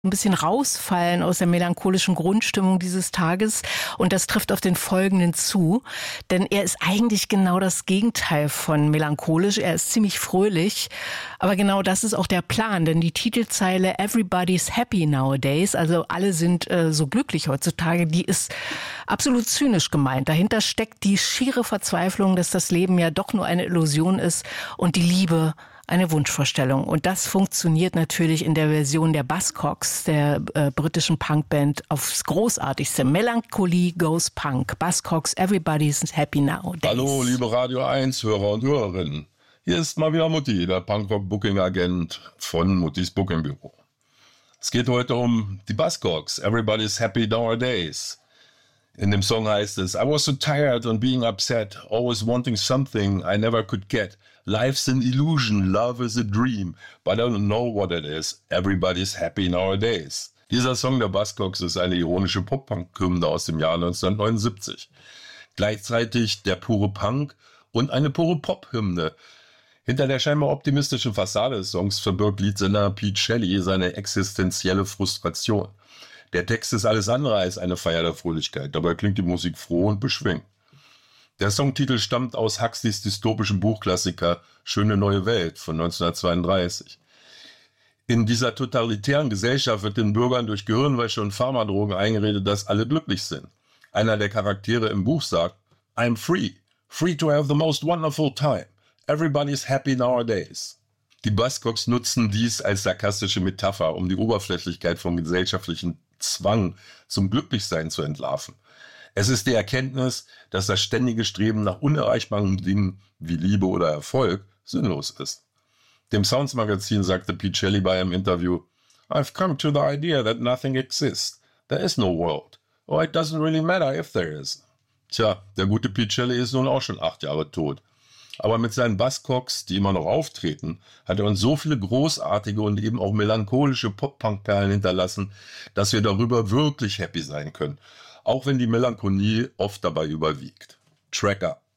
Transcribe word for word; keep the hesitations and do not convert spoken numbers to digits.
ein bisschen rausfallen aus der melancholischen Grundstimmung dieses Tages. Und das trifft auf den folgenden zu. Denn er ist eigentlich genau das Gegenteil von melancholisch. Er ist ziemlich fröhlich. Aber genau das ist auch der Plan. Denn die Titelzeile Everybody's happy nowadays, also alle sind äh, so glücklich heutzutage, die ist absolut zynisch gemeint. Dahinter steckt die schiere Verzweiflung, dass das Leben ja doch nur eine Illusion ist und die Liebe eine Wunschvorstellung. Und das funktioniert natürlich in der Version der Buzzcocks, der äh, britischen Punkband, aufs Großartigste. Melancholy goes Punk. Buzzcocks, everybody's happy nowadays. Hallo, liebe Radio eins Hörer und Hörerinnen. Hier ist mal wieder Mutti, der Punkrock-Booking-Agent von Muttis Booking-Büro. Es geht heute um die Buzzcocks, everybody's happy nowadays. In dem Song heißt es, I was so tired and being upset, always wanting something I never could get. Life's an illusion, love is a dream, but I don't know what it is. Everybody's happy nowadays. Dieser Song der Buzzcocks ist eine ironische Pop-Punk-Hymne aus dem Jahr neunzehnhundertneunundsiebzig. Gleichzeitig der pure Punk und eine pure Pop-Hymne. Hinter der scheinbar optimistischen Fassade des Songs verbirgt Leadsänger Pete Shelley seine existenzielle Frustration. Der Text ist alles andere als eine Feier der Fröhlichkeit, dabei klingt die Musik froh und beschwingt. Der Songtitel stammt aus Huxleys dystopischem Buchklassiker Schöne neue Welt von neunzehnhundertzweiunddreißig. In dieser totalitären Gesellschaft wird den Bürgern durch Gehirnwäsche und Pharmadrogen eingeredet, dass alle glücklich sind. Einer der Charaktere im Buch sagt, I'm free, free to have the most wonderful time. Everybody's happy nowadays. Die Buzzcocks nutzen dies als sarkastische Metapher, um die Oberflächlichkeit von gesellschaftlichen Zwang zum Glücklichsein zu entlarven. Es ist die Erkenntnis, dass das ständige Streben nach unerreichbaren Dingen wie Liebe oder Erfolg sinnlos ist. Dem Sounds Magazin sagte Pete Shelley bei einem Interview, I've come to the idea that nothing exists. There is no world. Or it doesn't really matter if there is. Tja, der gute Pete Shelley ist nun auch schon acht Jahre tot. Aber mit seinen Buzzcocks, die immer noch auftreten, hat er uns so viele großartige und eben auch melancholische Pop-Punk-Perlen hinterlassen, dass wir darüber wirklich happy sein können. Auch wenn die Melancholie oft dabei überwiegt. Tracker.